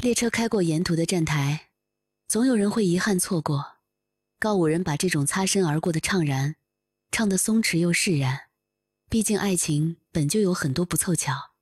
列车开过沿途的站台，总有人会遗憾错过。告五人把这种擦身而过的怅然，唱得松弛又释然。毕竟爱情本就有很多不凑巧。